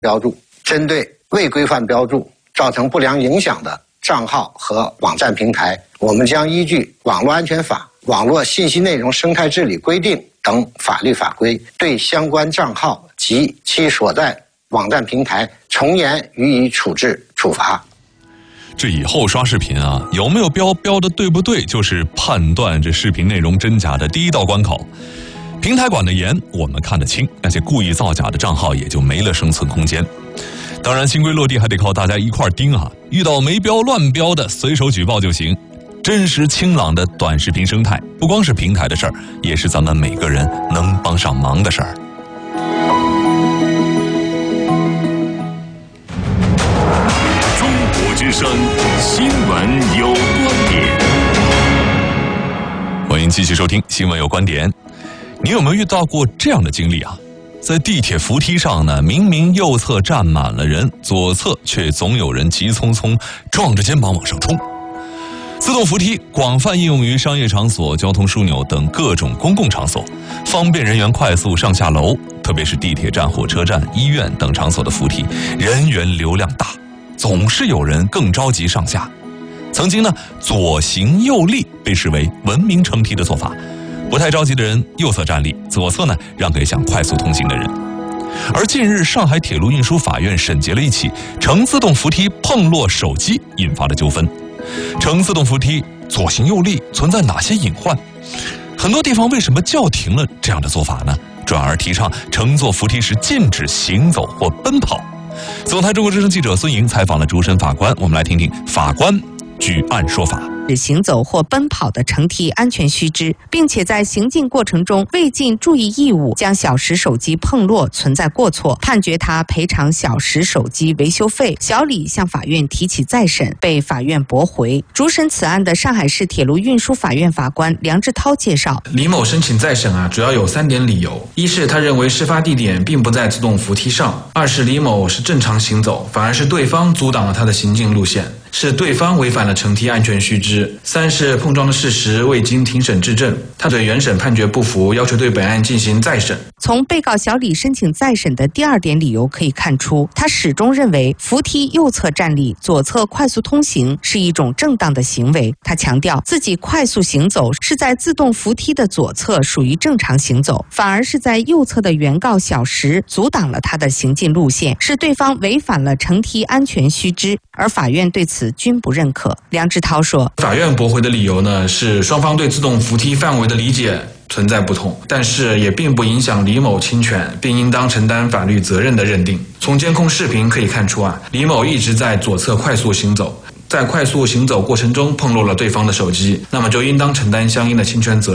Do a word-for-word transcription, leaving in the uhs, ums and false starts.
标注。针对未规范标注造成不良影响的账号和网站平台，我们将依据《网络安全法》《网络信息内容生态治理规定》等法律法规，对相关账号及其所在网站平台从严予以处置处罚。 这以后刷视频啊，有没有标标的对不对，就是判断这视频内容真假的第一道关口。平台管得严，我们看得清，那些故意造假的账号也就没了生存空间。当然，新规落地还得靠大家一块盯啊！遇到没标乱标的，随手举报就行。真实清朗的短视频生态，不光是平台的事儿，也是咱们每个人能帮上忙的事儿。 中国之声新闻有观点， 欢迎继续收听新闻有观点。你有没有遇到过这样的经历啊？在地铁扶梯上呢，明明右侧站满了人，左侧却总有人急匆匆撞着肩膀往上冲。自动扶梯广泛应用于商业场所、交通枢纽等各种公共场所，方便人员快速上下楼。特别是地铁站、火车站、医院等场所的扶梯，人员流量大，总是有人更着急上下。曾经呢，左行右立被视为文明乘梯的做法。不太着急的人右侧站立，左侧呢让给想快速通行的人。而近日，上海铁路运输法院审结了一起乘自动扶梯碰落手机引发的纠纷。乘自动扶梯左行右立存在哪些隐患？很多地方为什么叫停了这样的做法呢？转而提倡乘坐扶梯时禁止行走或奔跑。总台中国之声记者孙莹采访了主审法官，我们来听听法官据案说法。 行走或奔跑的乘梯安全须知，并且在行进过程中未尽注意义务，将小时手机碰落存在过错，判决他赔偿小时手机维修费。小李向法院提起再审，被法院驳回。主审此案的上海市铁路运输法院法官梁志涛介绍， 李某申请再审啊，主要有三点理由：一是他认为事发地点并不在自动扶梯上；二是李某是正常行走，反而是对方阻挡了他的行进路线，是对方违反了乘梯安全须知；三是碰撞的事实未经庭审质证，他对原审判决不服，要求对本案进行再审。 从被告小李申请再审的第二点理由可以看出，他始终认为扶梯右侧站立、左侧快速通行是一种正当的行为。他强调自己快速行走是在自动扶梯的左侧属于正常行走，反而是在右侧的原告小时阻挡了他的行进路线，是对方违反了乘梯安全须知，而法院对此均不认可。梁志涛说， 法院驳回的理由呢，是双方对自动扶梯范围的理解存在不同，但是也并不影响李某侵权并应当承担法律责任的认定。从监控视频可以看出啊，李某一直在左侧快速行走，在快速行走过程中碰落了对方的手机，那么就应当承担相应的侵权责任。